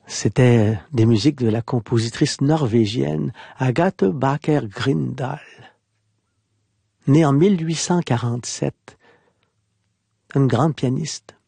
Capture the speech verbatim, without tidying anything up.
C'était des musiques de la compositrice norvégienne Agathe Baker Grindal. Née en mille huit cent quarante-sept, une grande pianiste,